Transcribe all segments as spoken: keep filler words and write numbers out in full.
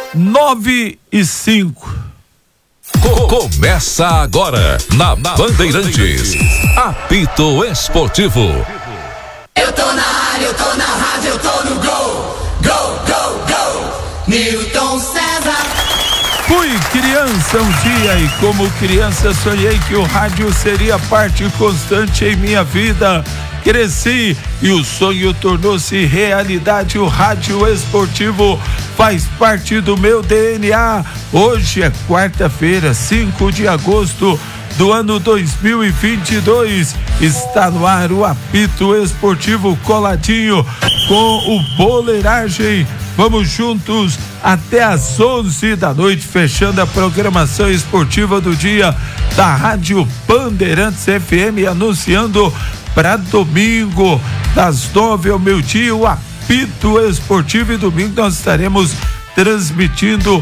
nove e cinco. Começa agora na, na Bandeirantes. Apito Esportivo. Eu tô na área, eu tô na rádio, eu tô no gol. Gol, gol, gol. Newton César. Fui criança um dia e como criança sonhei que o rádio seria parte constante em minha vida. Cresci e o sonho tornou-se realidade. O rádio esportivo faz parte do meu D N A. Hoje é quarta-feira, cinco de agosto do ano dois mil e vinte e dois. Está no ar o Apito Esportivo coladinho com o Boleiragem. Vamos juntos até às onze da noite, fechando a programação esportiva do dia da Rádio Bandeirantes F M, anunciando para domingo, das nove ao meio-dia, o Apito Esportivo. E domingo nós estaremos transmitindo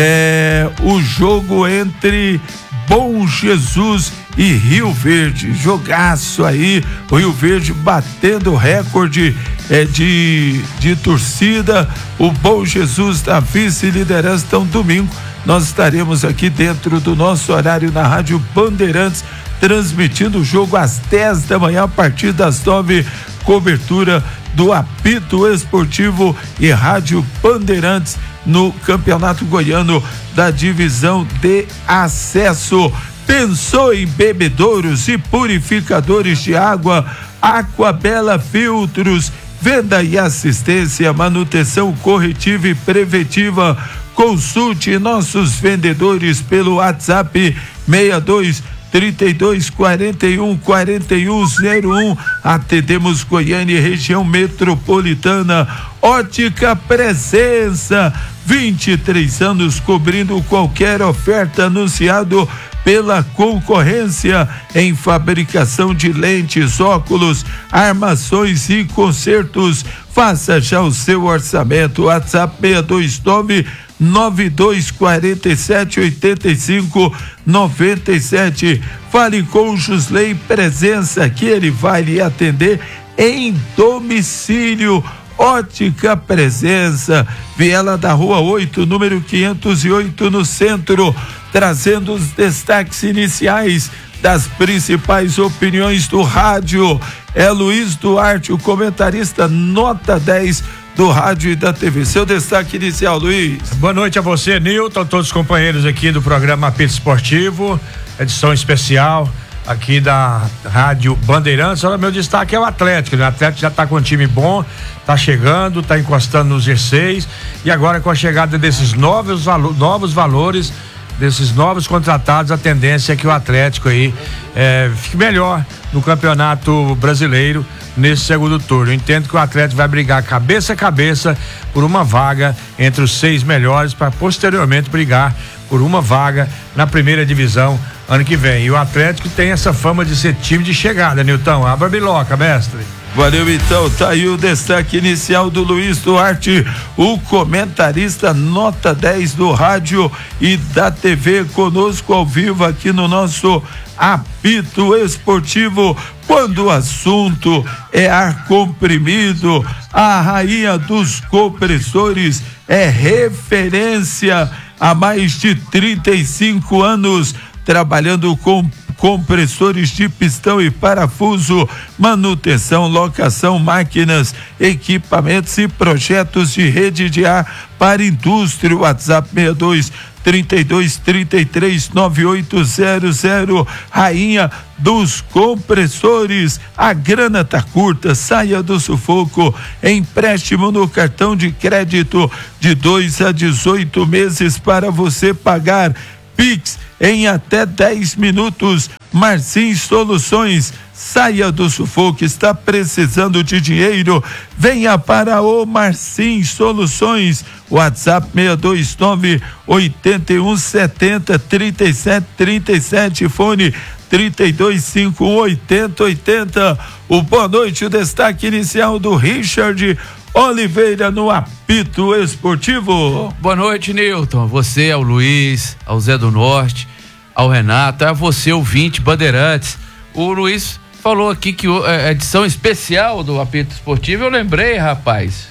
é, o jogo entre Bom Jesus e Rio Verde. Jogaço aí, o Rio Verde batendo recorde é, de, de torcida. O Bom Jesus da vice-liderança. Então, domingo, nós estaremos aqui dentro do nosso horário na Rádio Bandeirantes, transmitindo o jogo às dez da manhã, a partir das nove, cobertura do Apito Esportivo e Rádio Bandeirantes no Campeonato Goiano da Divisão de Acesso. Pensou em bebedouros e purificadores de água? Aquabela Filtros, venda e assistência, manutenção corretiva e preventiva. Consulte nossos vendedores pelo WhatsApp seis dois, trinta e dois, quarenta e um, quarenta e um zero um. Atendemos Goiânia e região metropolitana. Ótica Presença, vinte e três anos cobrindo qualquer oferta anunciado pela concorrência em fabricação de lentes, óculos, armações e consertos. Faça já o seu orçamento. WhatsApp seis dois nove, nove dois quatro sete, oito cinco nove sete. Fale com o Jusley Presença, que ele vai lhe atender em domicílio. Ótica Presença, Viela da Rua oito, número quinhentos e oito, no centro, trazendo os destaques iniciais das principais opiniões do rádio. É Luiz Duarte, o comentarista nota dez do rádio e da T V. Seu destaque inicial, Luiz. Boa noite a você, Nilton, todos os companheiros aqui do programa Apito Esportivo, edição especial aqui da Rádio Bandeirantes. Olha, meu destaque é o Atlético, né? O Atlético já tá com um time bom, tá chegando, tá encostando nos G seis, e agora com a chegada desses novos, valo, novos valores, desses novos contratados, a tendência é que o Atlético aí é, fique melhor no Campeonato Brasileiro nesse segundo turno. Eu entendo que o Atlético vai brigar cabeça a cabeça por uma vaga entre os seis melhores, para posteriormente brigar por uma vaga na primeira divisão ano que vem. E o Atlético tem essa fama de ser time de chegada, Nilton. Abra a biloca, mestre. Valeu, então, tá aí o destaque inicial do Luiz Duarte, o comentarista nota dez do rádio e da T V, conosco ao vivo aqui no nosso Apito Esportivo. Quando o assunto é ar comprimido, a rainha dos compressores é referência há mais de trinta e cinco anos, trabalhando com compressores de pistão e parafuso, manutenção, locação, máquinas, equipamentos e projetos de rede de ar para indústria. WhatsApp seis dois, trinta e dois, trinta e três, nove oito zero zero. Rainha dos compressores. A grana tá curta, saia do sufoco. Empréstimo no cartão de crédito de dois a dezoito meses para você pagar. Pix em até dez minutos. Martins Soluções, saia do sufoco, está precisando de dinheiro? Venha para o Martins Soluções. WhatsApp seis dois nove, oito um sete zero, três sete três sete, fone trinta e dois, cinquenta e um, oitenta, oitenta. O boa noite, o destaque inicial do Richard Oliveira no Apito Esportivo. Boa noite, Nilton. Você, ao Luiz, ao Zé do Norte, ao Renato, a você, ouvinte Bandeirantes. O Luiz falou aqui que a edição especial do Apito Esportivo, eu lembrei, rapaz,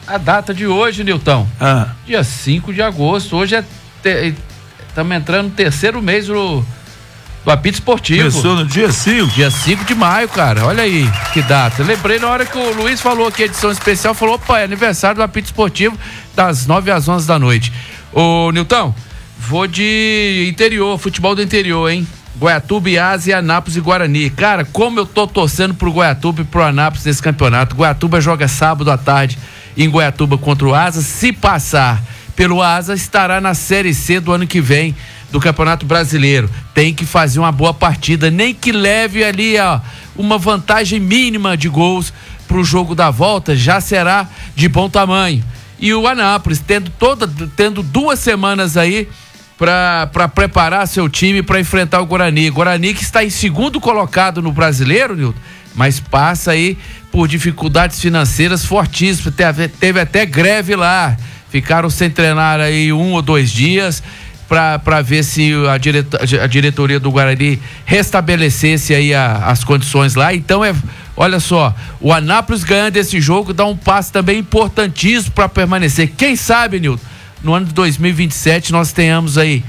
a data de hoje, Nilton. Ah. Dia cinco de agosto. Hoje é. Estamos entrando no terceiro mês do, do apito esportivo. Começou no dia cinco. Dia cinco de maio, cara. Olha aí que data. Eu lembrei na hora que o Luiz falou que edição especial, falou: opa, é aniversário do apito esportivo, das nove às onze da noite. Ô, Nilton, vou de interior, futebol do interior, hein? Goiatuba e Asa e Anápolis e Guarani. Cara, como eu tô torcendo pro Goiatuba e pro Anápolis nesse campeonato. Goiatuba joga sábado à tarde em Goiatuba contra o Asa. Se passar pelo Asa, estará na Série C do ano que vem do Campeonato Brasileiro. Tem que fazer uma boa partida, nem que leve ali, ó, uma vantagem mínima de gols pro jogo da volta, já será de bom tamanho. E o Anápolis, tendo toda, tendo duas semanas aí para preparar seu time para enfrentar o Guarani. Guarani que está em segundo colocado no Brasileiro, Nilton, mas passa aí por dificuldades financeiras fortíssimas. Teve, teve até greve lá. Ficaram sem treinar aí um ou dois dias para ver se a, direta, a diretoria do Guarani restabelecesse aí a, as condições lá. Então é, olha só, o Anápolis ganhando esse jogo dá um passo também importantíssimo para permanecer. Quem sabe, Nilton, no ano de dois mil e vinte e sete nós tenhamos aí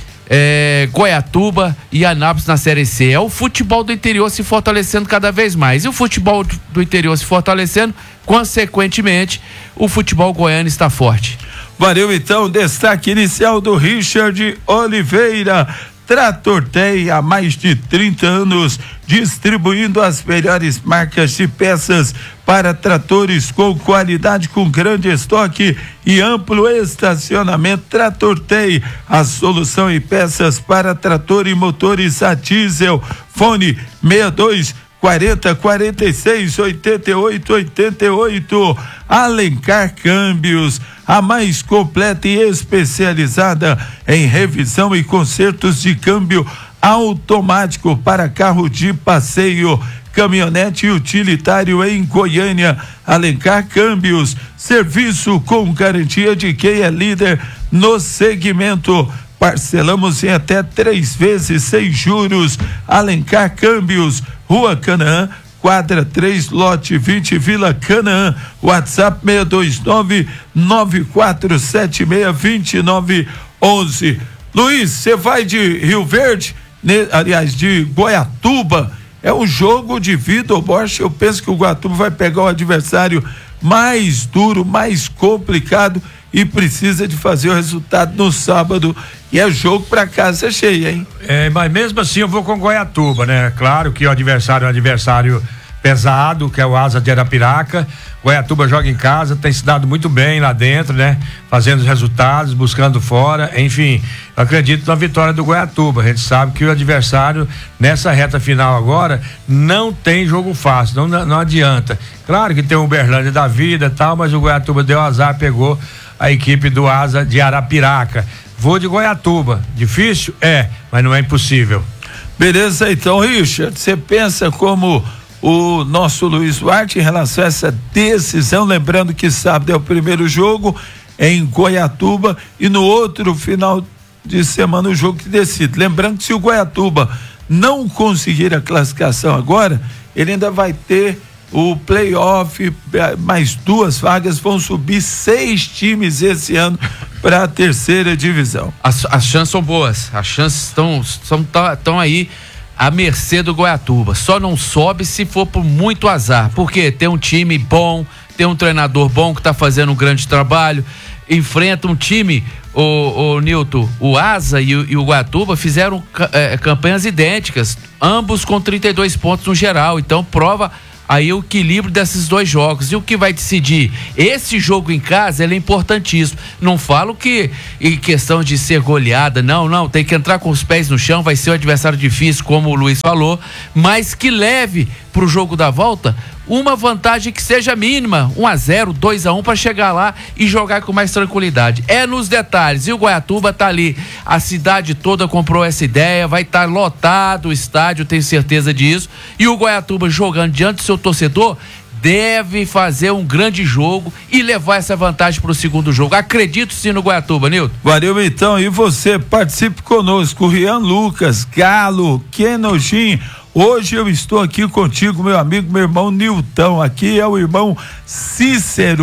é, Goiatuba e Anápolis na Série C. É o futebol do interior se fortalecendo cada vez mais. E o futebol do interior se fortalecendo, consequentemente, o futebol goiano está forte. Valeu, então, destaque inicial do Richard Oliveira. Tratortei há mais de trinta anos, distribuindo as melhores marcas de peças para tratores com qualidade, com grande estoque e amplo estacionamento. Tratortei, a solução em peças para trator e motores a diesel. Fone seis dois quarenta, quarenta e seis, oitenta e oito, oitenta e oito. Alencar Câmbios, a mais completa e especializada em revisão e consertos de câmbio automático para carro de passeio, caminhonete utilitário em Goiânia. Alencar Câmbios, serviço com garantia de quem é líder no segmento. Parcelamos em até três vezes sem juros. Alencar Câmbios, Rua Canaã, quadra três, lote vinte, Vila Canaã. WhatsApp seis dois nove, nove quatro sete seis, dois nove um um. Luiz, você vai de Rio Verde, né, aliás, de Goiatuba. É um jogo de vida ou morte. Eu penso que o Goiatuba vai pegar o adversário mais duro, mais complicado e precisa de fazer o resultado no sábado. E é jogo pra casa cheia, hein? É, mas mesmo assim eu vou com Goiatuba, né? Claro que o adversário é um adversário pesado, que é o Asa de Arapiraca. Goiatuba joga em casa, tem se dado muito bem lá dentro, né? Fazendo os resultados, buscando fora, enfim, eu acredito na vitória do Goiatuba. A gente sabe que o adversário nessa reta final agora não tem jogo fácil, não, não adianta. Claro que tem o Uberlândia da vida e tal, mas o Goiatuba deu azar, pegou a equipe do Asa de Arapiraca. Vou de Goiatuba. Difícil? É, mas não é impossível. Beleza, então, Richard, você pensa como o nosso Luiz Duarte em relação a essa decisão? Lembrando que sábado é o primeiro jogo em Goiatuba e no outro final de semana o jogo que decide. Lembrando que se o Goiatuba não conseguir a classificação agora, ele ainda vai ter o playoff, mais duas vagas, vão subir seis times esse ano para a terceira divisão. As, as chances são boas, as chances estão estão aí à mercê do Goiatuba. Só não sobe se for por muito azar, porque tem um time bom, tem um treinador bom que está fazendo um grande trabalho, enfrenta um time, o, o Nilton, o Asa e o, e o Goiatuba fizeram é, campanhas idênticas, ambos com trinta e dois pontos no geral, então prova aí o equilíbrio desses dois jogos. E o que vai decidir esse jogo em casa, ele é importantíssimo. Não falo que em questão de ser goleada, não, não, tem que entrar com os pés no chão, vai ser um adversário difícil, como o Luiz falou, mas que leve pro jogo da volta uma vantagem que seja mínima, um a zero, dois a um, para chegar lá e jogar com mais tranquilidade. É nos detalhes. E o Goiatuba tá ali, a cidade toda comprou essa ideia, vai estar tá lotado o estádio, tenho certeza disso. E o Goiatuba jogando diante do seu torcedor deve fazer um grande jogo e levar essa vantagem para o segundo jogo. Acredito sim no Goiatuba, Nilton. Valeu, então. E você participe conosco, Rian Lucas, Galo, Kenojin. Hoje eu estou aqui contigo, meu amigo, meu irmão Nilton. Aqui é o irmão Cícero.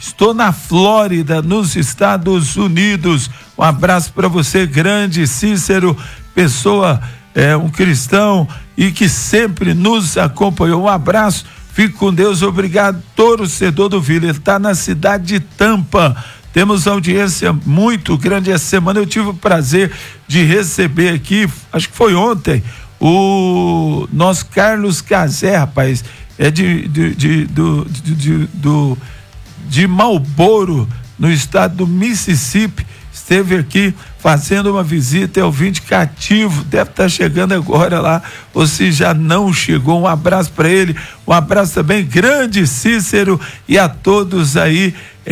Estou na Flórida, nos Estados Unidos. Um abraço para você, grande Cícero, pessoa, é, um cristão e que sempre nos acompanhou. Um abraço, fique com Deus, obrigado, torcedor do Vila. Ele está na cidade de Tampa. Temos audiência muito grande essa semana. Eu tive o prazer de receber aqui, acho que foi ontem, o nosso Carlos Cazé, rapaz, é de, de, de, do, de, de, do, de Marlboro, no estado do Mississippi. Esteve aqui fazendo uma visita, é ouvinte cativo, deve estar chegando agora lá, ou se já não chegou. Um abraço para ele, um abraço também, grande Cícero, e a todos aí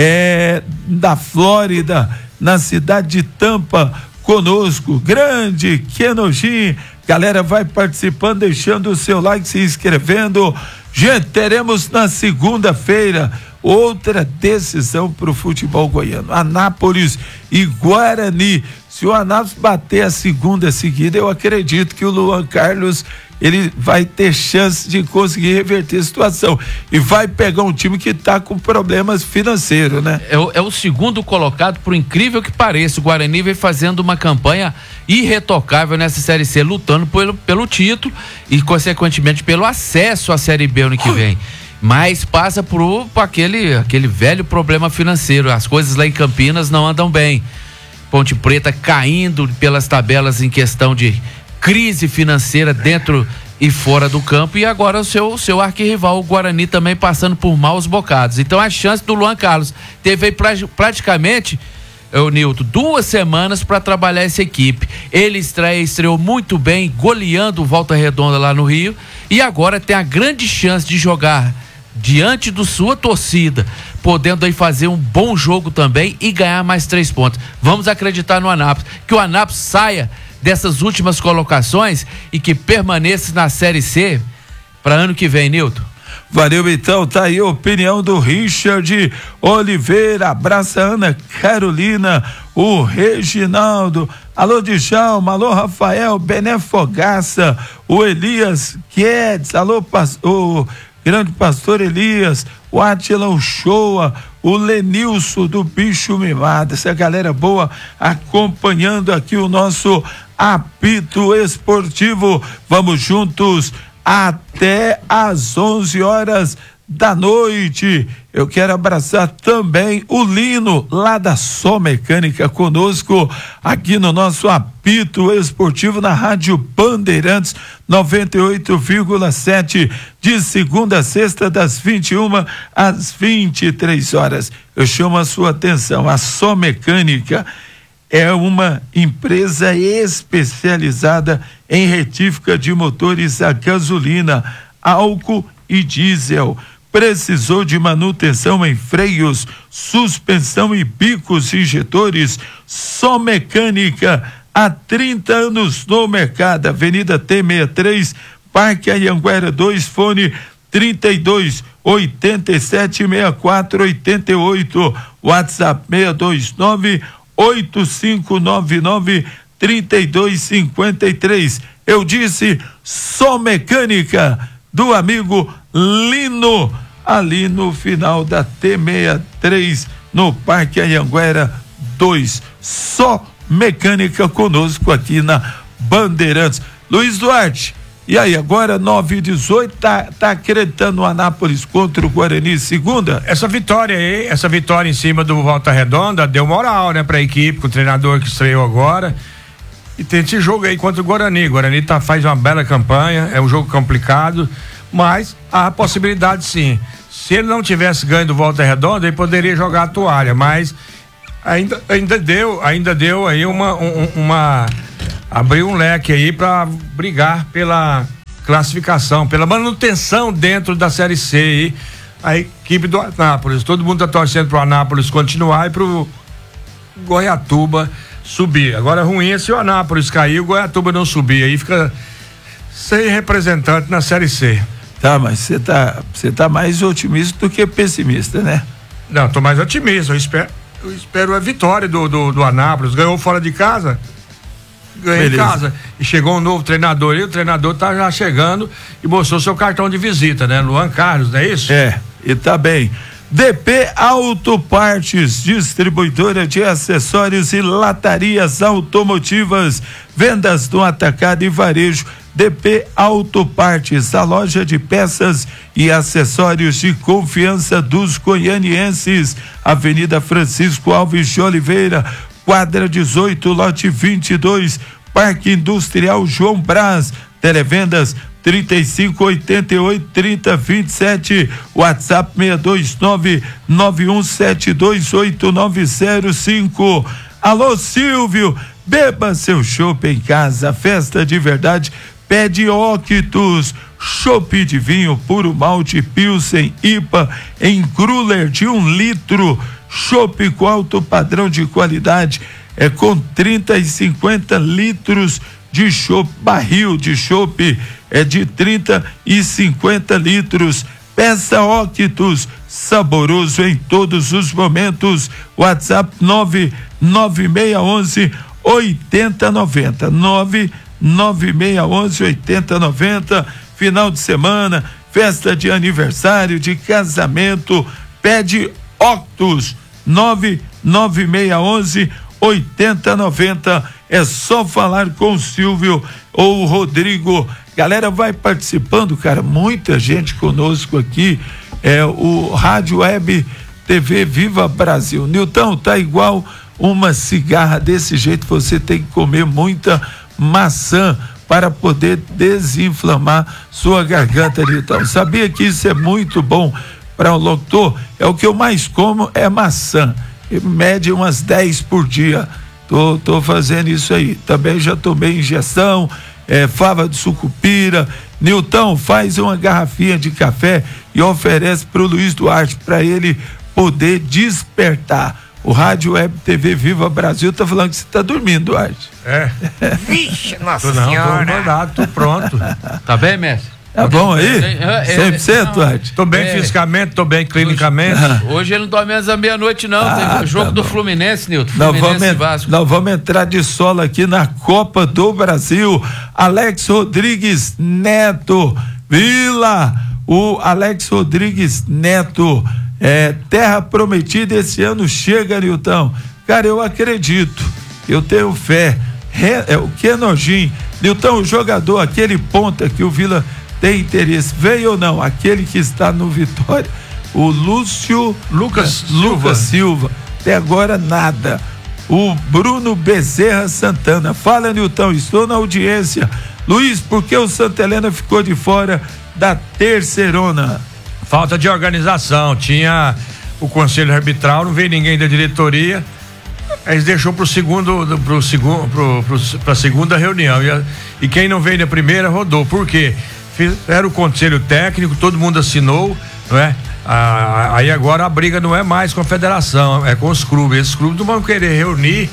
é, da Flórida, na cidade de Tampa, conosco, grande Kenojin. Galera, vai participando, deixando o seu like, se inscrevendo. Gente, teremos na segunda-feira outra decisão para o futebol goiano. Anápolis e Guarani. Se o Anápolis bater a segunda seguida, eu acredito que o Luan Carlos, ele vai ter chance de conseguir reverter a situação. E vai pegar um time que está com problemas financeiros, né? É o, é o segundo colocado, por incrível que pareça. O Guarani vem fazendo uma campanha irretocável nessa Série C, lutando pelo, pelo título e, consequentemente, pelo acesso à Série B ano que vem. Mas passa por, por aquele, aquele velho problema financeiro. As coisas lá em Campinas não andam bem. Ponte Preta caindo pelas tabelas em questão de crise financeira dentro e fora do campo, e agora o seu, seu arquirrival, o Guarani, também passando por maus bocados. Então a chance do Luan Carlos teve aí pra, praticamente, o Nilton, duas semanas para trabalhar essa equipe. Ele estreia, estreou muito bem, goleando o Volta Redonda lá no Rio, e agora tem a grande chance de jogar diante da sua torcida, podendo aí fazer um bom jogo também e ganhar mais três pontos. Vamos acreditar no Anápolis, que o Anápolis saia dessas últimas colocações e que permaneça na Série C para ano que vem, Nilton. Valeu, então, tá aí a opinião do Richard Oliveira. Abraça a Ana Carolina, o Reginaldo, alô Djalma, alô Rafael, Bené Fogaça, o Elias Guedes, alô o grande pastor Elias, o Átila Uchoa, o Lenilson do Bicho Mimado, essa galera boa acompanhando aqui o nosso apito esportivo. Vamos juntos até às onze horas da noite. Eu quero abraçar também o Lino, lá da Só Mecânica, conosco aqui no nosso apito esportivo na Rádio Bandeirantes noventa e oito vírgula sete, de segunda a sexta, das vinte e uma às vinte e três horas. Eu chamo a sua atenção, a Só Mecânica é uma empresa especializada em retífica de motores a gasolina, álcool e diesel. Precisou de manutenção em freios, suspensão e bicos injetores? Só Mecânica, há trinta anos no mercado. Avenida T sessenta e três, Parque Anhanguera dois, fone trinta e dois, oitenta e sete, sessenta e quatro, oitenta e oito, WhatsApp seis dois nove, oito cinco nove nove, três dois cinco três. Eu disse Só Mecânica, do amigo Lino, ali no final da T sessenta e três, no Parque Anhanguera dois. Só Mecânica conosco aqui na Bandeirantes. Luiz Duarte, e aí, agora nove e dezoito, tá, tá acreditando o Anápolis contra o Guarani segunda? Essa vitória aí, essa vitória em cima do Volta Redonda deu moral, né, pra equipe, com o treinador que estreou agora. E tem esse jogo aí contra o Guarani. O Guarani tá, faz uma bela campanha, é um jogo complicado, mas há possibilidade sim. Se ele não tivesse ganho do Volta Redonda, ele poderia jogar a toalha, mas ainda, ainda deu, ainda deu aí uma, um, uma abriu um leque aí para brigar pela classificação, pela manutenção dentro da Série C aí, a equipe do Anápolis. Todo mundo tá torcendo pro Anápolis continuar e pro Goiatuba subir. Agora ruim é se o Anápolis cair, o Goiatuba não subir, aí fica sem representante na Série C. Tá, mas você tá, você tá mais otimista do que pessimista, né? Não, tô mais otimista, eu espero, eu espero a vitória do, do, do Anápolis. Ganhou fora de casa, ganhou em casa, e chegou um novo treinador, e o treinador tá já chegando e mostrou seu cartão de visita, né? Luan Carlos, não é isso? É, e tá bem. D P Autopartes, distribuidora de acessórios e latarias automotivas, vendas no atacado e varejo. D P Autopartes, a loja de peças e acessórios de confiança dos goianienses. Avenida Francisco Alves de Oliveira, quadra dezoito, lote vinte e dois, Parque Industrial João Brás. Televendas trinta e cinco, oitenta e oito, trinta, vinte e sete, WhatsApp seis dois nove, nove um sete dois oito nove zero cinco. Alô, Silvio, beba seu chopp em casa, festa de verdade, pede Octus, chopp de vinho puro malte, Pilsen, I P A, em cooler de um litro, chopp com alto padrão de qualidade, é com trinta e cinquenta litros de chopp, barril de chopp é de trinta e cinquenta litros. Peça Octus, saboroso em todos os momentos. WhatsApp nove nove seis um um oitenta noventa, nove nove seis um um oitenta noventa. Final de semana, festa de aniversário, de casamento, pede Octus, nove nove seis um um oitenta noventa. É só falar com o Silvio ou o Rodrigo. Galera, vai participando, cara, muita gente conosco aqui. É o Rádio Web T V Viva Brasil. Nilton, tá igual uma cigarra desse jeito, você tem que comer muita maçã para poder desinflamar sua garganta, Nilton. Sabia que isso é muito bom para o locutor? É o que eu mais como, é maçã. Mede umas dez por dia. Tô, tô fazendo isso aí. Também já tomei injeção, é, fava de sucupira. Nilton, faz uma garrafinha de café e oferece pro Luiz Duarte para ele poder despertar. O Rádio Web T V Viva Brasil tá falando que você tá dormindo, Duarte. É. Vixe, nossa tô não, senhora. Tô acordado, tô pronto. Tá bem, mestre? Tá bom aí? cem por cento, Duarte? Tô bem É. fisicamente, tô bem clinicamente. Hoje ele não dorme antes da meia-noite, não. Ah, Tem o jogo tá do bom. Fluminense, Nilton. Nós Fluminense vamos, e en- Vasco. nós vamos entrar de solo aqui na Copa do Brasil. Alex Rodrigues Neto, Vila, o Alex Rodrigues Neto, é, Terra Prometida esse ano chega, Nilton. Cara, eu acredito, eu tenho fé. Re, é, o Kenojin, Nilton, o jogador, aquele ponta que o Vila tem interesse, veio ou não? Aquele que está no Vitória, o Lúcio Lucas é, Lucas Silva, até agora nada. O Bruno Bezerra Santana, fala, Nilton, estou na audiência. Luiz, por que o Santa Helena ficou de fora da terceirona? Falta de organização, tinha o conselho arbitral, não veio ninguém da diretoria, eles deixou pro segundo, pro segundo, pro, pro, pra segunda reunião, e, a, e quem não veio na primeira rodou, por quê? Fizeram o conselho técnico, todo mundo assinou, não é? Ah, aí agora a briga não é mais com a federação, é com os clubes, esses clubes não vão querer reunir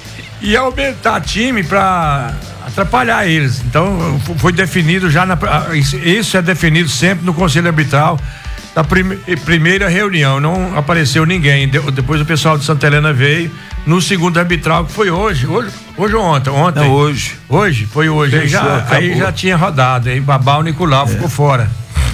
e aumentar time para atrapalhar eles, então foi definido já na, isso é definido sempre no conselho arbitral da prime, primeira reunião, não apareceu ninguém, de, depois o pessoal de Santa Helena veio no segundo arbitral, que foi hoje, hoje, hoje ou ontem? Ontem. Não, hoje. Hoje, foi hoje, aí Fechou, já, aí já tinha rodado, aí Babau Nicolau é. ficou fora.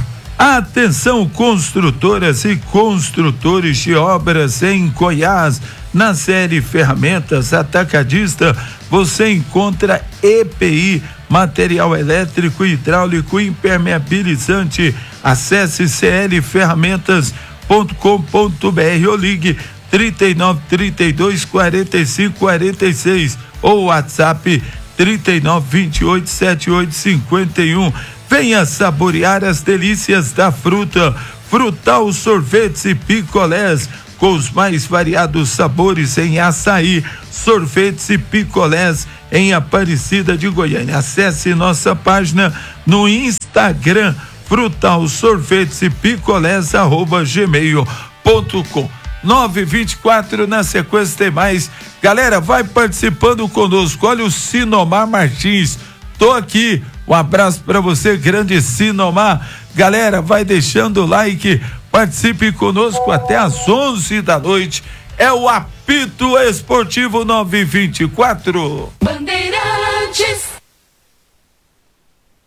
Atenção, construtoras e construtores de obras em Goiás. Na série Ferramentas Atacadista, você encontra E P I, material elétrico, hidráulico, impermeabilizante. Acesse c l ferramentas ponto com ponto b r ou ligue trinta e nove, trinta e dois, quarenta e cinco, quarenta e seis ou WhatsApp trinta e nove, vinte e oito, setenta e oito, cinquenta e um. Venha saborear as delícias da fruta. Frutal Sorvetes e Picolés, com os mais variados sabores em açaí, sorvetes e picolés em Aparecida de Goiânia. Acesse nossa página no Instagram, Frutal Sorvetes e Picolés, arroba gmail ponto com. nove e vinte e quatro, na sequência tem mais. Galera, vai participando conosco. Olha o Sinomar Martins, tô aqui. Um abraço para você, grande Sinomar. Galera, vai deixando o like, participe conosco até às onze da noite. É o Apito Esportivo nove e vinte e quatro. Bandeirantes. O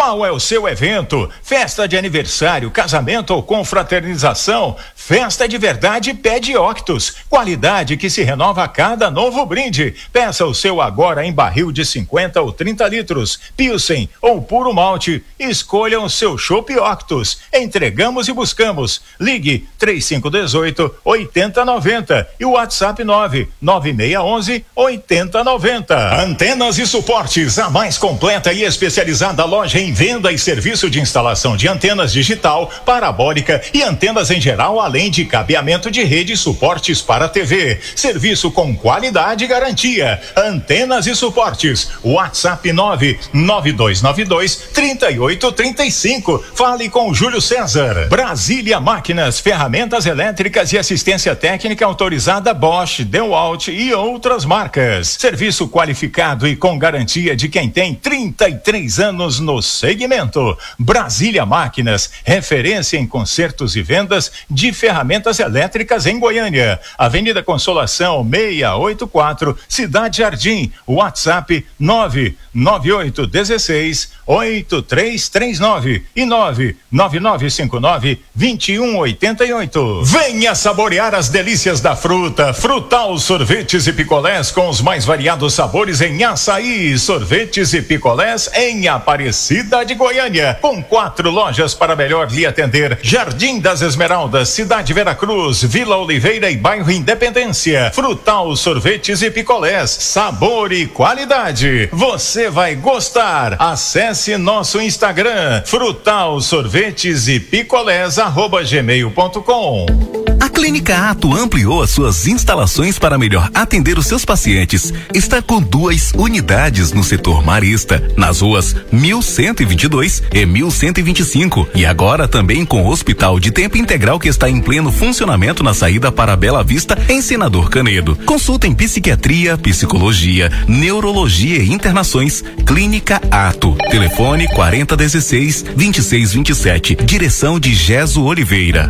Qual é o seu evento? Festa de aniversário, casamento ou confraternização? Festa de verdade pede Octus. Qualidade que se renova a cada novo brinde. Peça o seu agora em barril de cinquenta ou trinta litros, Pilsen ou puro malte. Escolha o seu chopp Octus. Entregamos e buscamos. Ligue três cinco um oito, oito zero nove zero e o WhatsApp nove nove seis um um, oito zero nove zero. Antenas e Suportes, a mais completa e especializada loja em venda e serviço de instalação de antenas digital, parabólica e antenas em geral, além de cabeamento de rede e suportes para T V. Serviço com qualidade e garantia. Antenas e Suportes. WhatsApp nove nove dois nove dois, três oito três cinco. Fale com Júlio César. Brasília Máquinas, ferramentas elétricas e assistência técnica autorizada Bosch, DeWalt e outras marcas. Serviço qualificado e com garantia de quem tem trinta e três anos no segmento. Brasília Máquinas, referência em consertos e vendas de ferramentas elétricas em Goiânia. Avenida Consolação seiscentos e oitenta e quatro, Cidade Jardim. WhatsApp nove nove oito um seis, oito três três nove e nove nove nove cinco nove, dois um oito oito. Venha saborear as delícias da fruta. Frutal Sorvetes e Picolés com os mais variados sabores em açaí. Sorvetes e picolés em Aparecida de Goiânia, com quatro lojas para melhor lhe atender: Jardim das Esmeraldas, Cidade Veracruz, Vila Oliveira e Bairro Independência. Frutal Sorvetes e Picolés, sabor e qualidade. Você vai gostar. Acesse nosso Instagram, Frutal Sorvetes e Picolés arroba gmail ponto com. A Clínica Ato ampliou as suas instalações para melhor atender os seus pacientes. Está com duas unidades no setor marista, nas ruas mil cento e vinte e dois e mil cento e vinte e cinco. E agora também com o Hospital de Tempo Integral, que está em pleno funcionamento na saída para Bela Vista, em Senador Canedo. Consulta em psiquiatria, psicologia, neurologia e internações. Clínica Ato. Telefone quarenta dezesseis, vinte e seis vinte e sete. Direção de Geso Oliveira.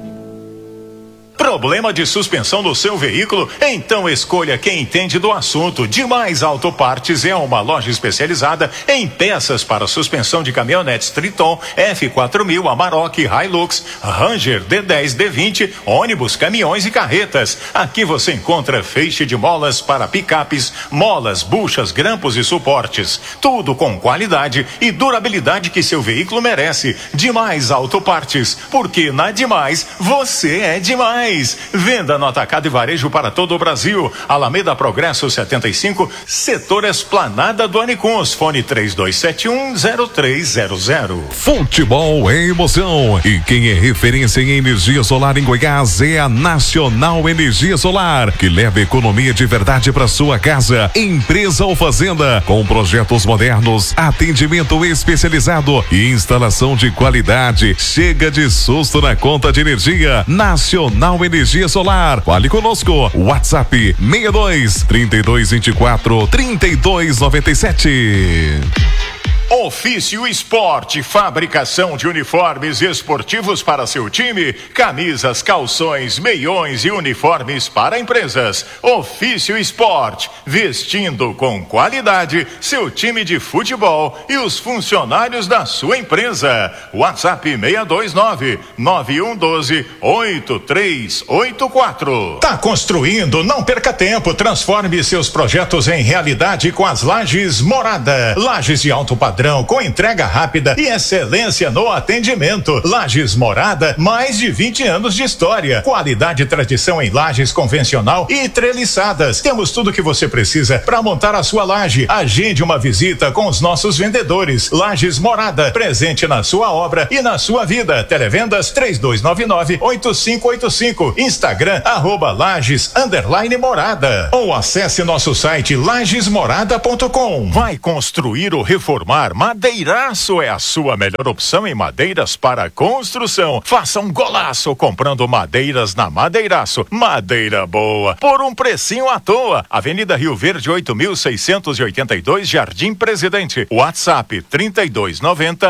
Problema de suspensão no seu veículo? Então escolha quem entende do assunto. Demais Autopartes é uma loja especializada em peças para suspensão de caminhonetes Triton, F quatro mil, Amarok, Hilux, Ranger, D dez, D vinte, ônibus, caminhões e carretas. Aqui você encontra feixe de molas para picapes, molas, buchas, grampos e suportes. Tudo com qualidade e durabilidade que seu veículo merece. Demais Autopartes, porque na Demais você é demais. Venda no atacado e varejo para todo o Brasil. Alameda Progresso setenta e cinco, setor Esplanada do Anicuns. Fone três dois sete um, zero três zero zero. Futebol é emoção. E quem é referência em energia solar em Goiás é a Nacional Energia Solar, que leva economia de verdade para sua casa. Empresa ou fazenda, com projetos modernos, atendimento especializado e instalação de qualidade. Chega de susto na conta de energia. Nacional Energia Solar. Fale conosco. WhatsApp seis dois, trinta e dois vinte e quatro, trinta e dois noventa e sete. Ofício Esporte, fabricação de uniformes esportivos para seu time, camisas, calções, meiões e uniformes para empresas. Ofício Esporte, vestindo com qualidade seu time de futebol e os funcionários da sua empresa. WhatsApp seis dois nove, nove um um dois, oito três oito quatro. Tá construindo? Não perca tempo, transforme seus projetos em realidade com as Lajes Morada. Lajes de alto padrão, com entrega rápida e excelência no atendimento. Lajes Morada, mais de vinte anos de história, qualidade e tradição em lajes convencional e treliçadas. Temos tudo que você precisa para montar a sua laje. Agende uma visita com os nossos vendedores. Lajes Morada, presente na sua obra e na sua vida. Televendas três dois nove nove, oito cinco oito cinco. Instagram arroba lajes underline morada, ou acesse nosso site lajes morada ponto com. Vai construir ou reformar? Madeiraço é a sua melhor opção em madeiras para construção. Faça um golaço comprando madeiras na Madeiraço. Madeira boa, por um precinho à toa. Avenida Rio Verde, oito mil seiscentos e oitenta e dois, Jardim Presidente. WhatsApp trinta e dois noventa, onze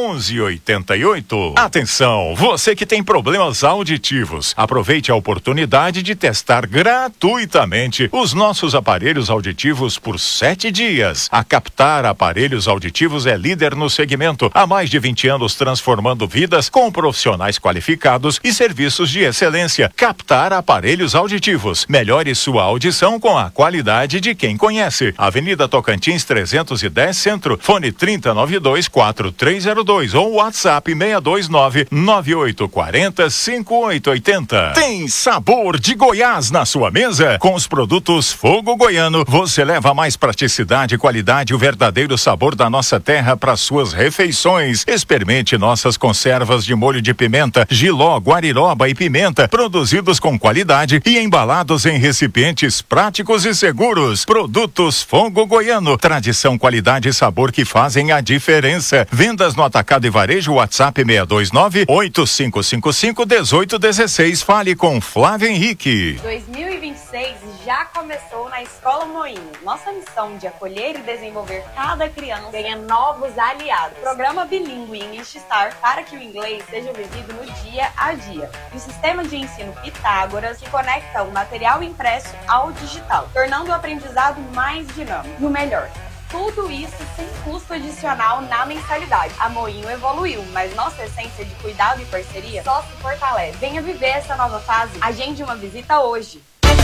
onze oitenta e oito. Atenção, você que tem problemas auditivos, aproveite a oportunidade de testar gratuitamente os nossos aparelhos auditivos por sete dias. A Captar Aparelhos Auditivos é líder no segmento, há mais de vinte anos transformando vidas com profissionais qualificados e serviços de excelência. Captar Aparelhos Auditivos. Melhore sua audição com a qualidade de quem conhece. Avenida Tocantins trezentos e dez Centro, fone trinta noventa e dois, quarenta e três zero dois ou WhatsApp seis dois nove, nove oito quatro zero, cinco oito oito zero. Tem sabor de Goiás na sua mesa? Com os produtos Fogo Goiano, você leva mais praticidade, qualidade e o verdadeiro sabor da nossa terra para suas refeições. Experimente nossas conservas de molho de pimenta, jiló, guariroba e pimenta, produzidos com qualidade e embalados em recipientes práticos e seguros. Produtos Fogo Goiano, tradição, qualidade e sabor que fazem a diferença. Vendas no atacado e varejo, WhatsApp seis dois nove, oito cinco cinco cinco, um oito um seis. Fale com Flávio Henrique. dois mil e vinte e seis já começou na Escola Moinho. Nossa missão de acolher e desenvolver cada criança ganha novos aliados. Programa bilíngue English Star para que o inglês seja vivido no dia a dia. E o sistema de ensino Pitágoras que conecta o material impresso ao digital, tornando o aprendizado mais dinâmico. E o melhor, tudo isso sem custo adicional na mensalidade. A Moinho evoluiu, mas nossa essência de cuidado e parceria só se fortalece. Venha viver essa nova fase. Agende uma visita hoje.